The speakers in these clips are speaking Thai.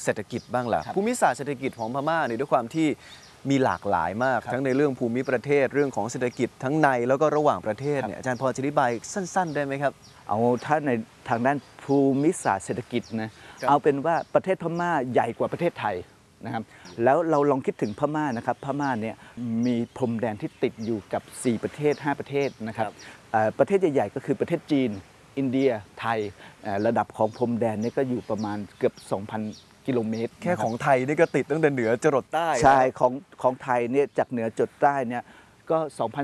เศรษฐกิจบ้างล่ะภูมิศาสตร์เศรษฐกิจของพม่าเนี่ยด้วยความที่มีหลากหลายมากทั้งในเรื่องภูมิประเทศเรื่องของเศรษฐกิจทั้งในแล้วก็ระหว่างประเทศเนี่ยอาจารย์พอจะอธิบายสั้นๆได้ไหมครับเอาถ้าในทางด้านภูมิศาสตร์เศรษฐกิจนะเอาเป็นว่าประเทศพม่าใหญ่กว่าประเทศไทยนะครับแล้วเราลองคิดถึงพม่านะครับพม่าเนี่ยมีพรมแดนที่ติดอยู่กับ4ประเทศ5ประเทศนะครับประเทศใหญ่ๆก็คือประเทศจีนอินเดียไทยระดับของพรมแดนนี่ก็อยู่ประมาณเกือบ 2,000 กิโลเมตรแค่ของไทยนี่ก็ติดตั้งแต่เหนือจรดใต้ใช่ของไทยเนี่ยจากเหนือจรดใต้เนี่ยก็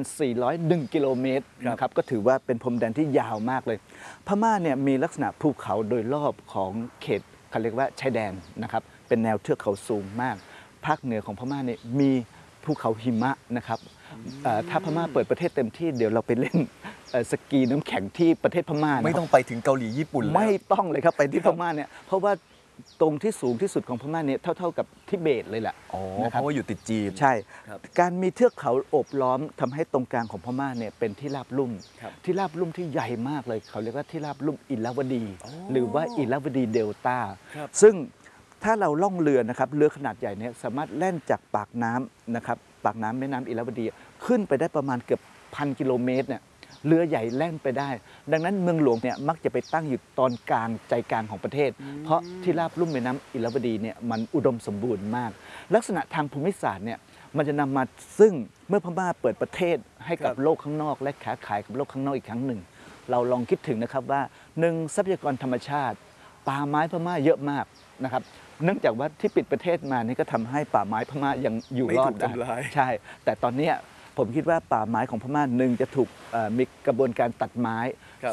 2,401 กิโลเมตรนะครับก็ถือว่าเป็นพรมแดนที่ยาวมากเลยพม่าเนี่ยมีลักษณะภูเขาโดยรอบของเขตเขาเรียกว่าชายแดนนะครับเป็นแนวเทือกเขาสูงมากภาคเหนือของพม่าเนี่ยมีภูเขาหิมะนะครับถ้าพม่าเปิดประเทศเต็มที่เดี๋ยวเราไปเล่นสกีน้ำแข็งที่ประเทศพม่าไม่ต้องไปถึงเกาหลีญี่ปุ่นไม่ต้องเลยครับไปที่พม่าเนี่ยเพราะว่าตรงที่สูงที่สุดของพม่าเนี่ยเท่ากับทิเบตเลยแหละเพราะว่าอยู่ติดจีนใช่การมีเทือกเขาโอบล้อมทำให้ตรงกลางของพม่าเนี่ยเป็นที่ราบลุ่มที่ใหญ่มากเลยเขาเรียกว่าที่ราบลุ่มอิลาวดีหรือว่าอิลาวดีเดลต้าซึ่งถ้าเราล่องเรือนะครับเรือขนาดใหญ่เนี่ยสามารถแล่นจากปากน้ำนะครับปากน้ำแม่น้ำอิลาวดีขึ้นไปได้ประมาณเกือบ1,000 กิโลเมตรเนี่ยเรือใหญ่แล่นไปได้ดังนั้นเมืองหลวงเนี่ยมักจะไปตั้งอยู่ตอนกลางใจกลางของประเทศเพราะที่ราบลุ่มแม่น้ำอิลาวดีเนี่ยมันอุดมสมบูรณ์มากลักษณะทางภูมิศาสตร์เนี่ยมันจะนำมาซึ่งเมื่อพม่าเปิดประเทศให้กับโลกข้างนอกและค้าขายกับโลกข้างนอกอีกครั้งหนึ่งเราลองคิดถึงนะครับว่า1ทรัพยากรธรรมชาติป่าไม้พม่าเยอะมากนะครับเนื่องจากว่าที่ปิดประเทศมานี่ก็ทำให้ป่าไม้พม่ายังอยู่รอดได้ใช่แต่ตอนนี้ผมคิดว่าป่าไม้ของพม่า1จะถูกมีกระบวนการตัดไม้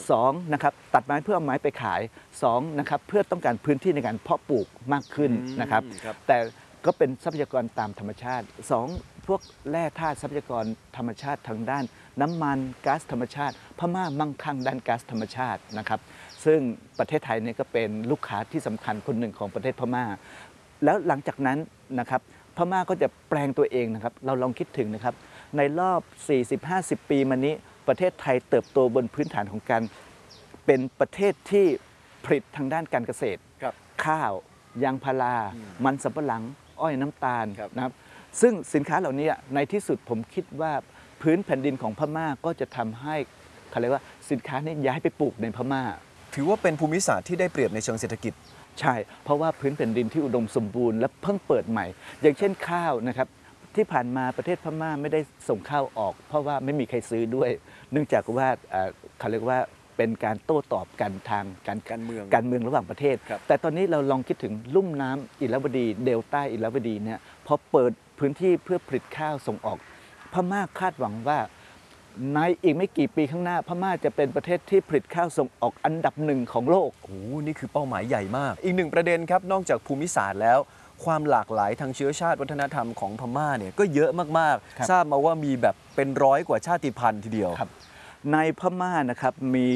2นะครับตัดไม้เพื่อเอาไม้ไปขาย2นะครับเพื่อต้องการพื้นที่ในการเพาะปลูกมากขึ้นนะครับแต่ก็เป็นทรัพยากรตามธรรมชาติ2พวกแร่ธาตุทรัพยากรธรรมชาติทางด้านน้ำมันก๊าซธรรมชาติพม่ามั่งคั่งด้านก๊าซธรรมชาตินะครับซึ่งประเทศไทยเนี่ยก็เป็นลูกค้าที่สำคัญคนหนึ่งของประเทศพม่าแล้วหลังจากนั้นนะครับพม่าก็จะแปลงตัวเองนะครับเราลองคิดถึงนะครับในรอบ 40-50 ปีมานี้ประเทศไทยเติบโตบนพื้นฐานของการเป็นประเทศที่ผลิตทางด้านการเกษตรข้าวยางพารามันสำปะหลังอ้อยน้ำตาลนะครับซึ่งสินค้าเหล่านี้ในที่สุดผมคิดว่าพื้นแผ่นดินของพม่าก็จะทำให้เขาเรียกว่าสินค้านี้ย้ายไปปลูกในพม่าถือว่าเป็นภูมิศาสตร์ที่ได้เปรียบในเชิงเศรษฐกิจใช่เพราะว่าพื้นแผ่นดินที่อุดมสมบูรณ์และเพิ่งเปิดใหม่อย่างเช่นข้าวนะครับที่ผ่านมาประเทศพม่าไม่ได้ส่งข้าวออกเพราะว่าไม่มีใครซื้อด้วยเนื่องจากว่าเขาเรียกว่าเป็นการโต้ตอบกันทางการเมืองระหว่างประเทศแต่ตอนนี้เราลองคิดถึงลุ่มน้ำอิลาวดีเดลต้าอิลาวดีเนี่ยพอเปิดพื้นที่เพื่อผลิตข้าวส่งออกพม่าคาดหวังว่าในอีกไม่กี่ปีข้างหน้าพม่าจะเป็นประเทศที่ผลิตข้าวส่งออกอันดับ1ของโลกโอ้นี่คือเป้าหมายใหญ่มากอีก1ประเด็นครับนอกจากภูมิศาสตร์แล้วความหลากหลายทางเชื้อชาติวัฒนธรรมของพม่าเนี่ยก็เยอะมากๆทราบมาว่ามีแบบเป็น100 กว่าชาติพันธุ์ทีเดียวในพม่านะครับมี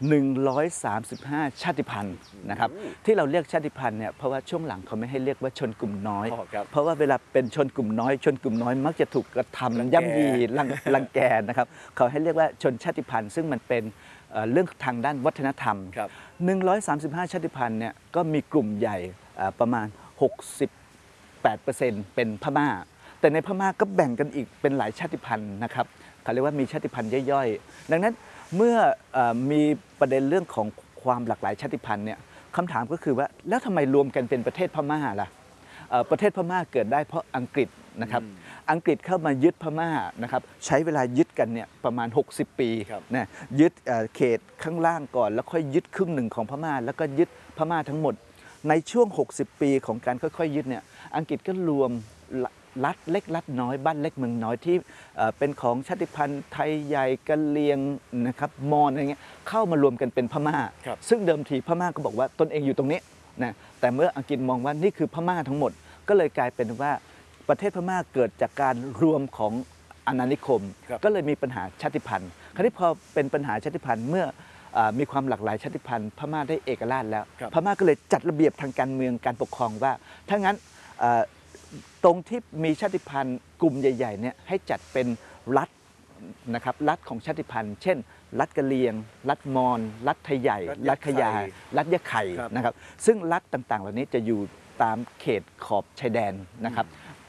135ชาติพันธุ์นะครับที่เราเรียกชาติพันธุ์เนี่ยเพราะว่าช่วงหลังเขาไม่ให้เรียกว่าชนกลุ่มน้อยเพราะว่าเวลาเป็นชนกลุ่มน้อยมักจะถูกกระทำย่ำยีรังแกนะครับเขาให้เรียกว่าชนชาติพันธุ์ซึ่งมันเป็นเรื่องทางด้านวัฒนธรรม135ชาติพันธุ์เนี่ยก็มีกลุ่มใหญ่ประมาณ68%เป็นพม่าแต่ในพม่าก็แบ่งกันอีกเป็นหลายชาติพันธุ์นะครับเขาเรียกว่ามีชาติพันธุ์ย่อยๆดังนั้นเมื่อมีประเด็นเรื่องของความหลากหลายชาติพันธุ์เนี่ยคำถามก็คือว่าแล้วทำไมรวมกันเป็นประเทศพม่าล่ะประเทศพม่าเกิดได้เพราะอังกฤษนะครับอังกฤษเข้ามายึดพม่านะครับใช้เวลายึดกันเนี่ยประมาณ60 ปีนะยึดเขตข้างล่างก่อนแล้วค่อยยึดครึ่งหนึ่งของพม่าแล้วก็ยึดพม่าทั้งหมดในช่วง60 ปีของการค่อยๆยึดเนี่ยอังกฤษก็รวมรัฐเล็กรัฐน้อยบ้านเล็กเมืองน้อยที่เป็นของชาติพันธุ์ไทยใหญ่กะเหรี่ยงนะครับมอญอะไรเงี้ยเข้ามารวมกันเป็นพม่าซึ่งเดิมทีพม่าก็บอกว่าตนเองอยู่ตรงนี้นะแต่เมื่ออังกฤษมองว่านี่คือพม่าทั้งหมดก็เลยกลายเป็นว่าประเทศพม่าเกิดจากการรวมของอาณานิคมก็เลยมีปัญหาชาติพันธุ์คราวนี้พอเป็นปัญหาชาติพันธุ์เมื่อมีความหลากหลายชาติพันธุ์พม่าได้เอกราชแล้วพม่าก็เลยจัดระเบียบทางการเมืองการปกครองว่าถ้างั้นตรงที่มีชาติพันธุ์กลุ่มใหญ่ๆเนี่ยให้จัดเป็นรัฐนะครับรัฐของชาติพันธุ์เช่นรัฐกะเหรี่ยงรัฐมอญรัฐไทยใหญ่รัฐขยารัฐยะไข่นะครับซึ่งรัฐต่างๆเหล่านี้จะอยู่ตามเขตขอบชายแดนนะครับ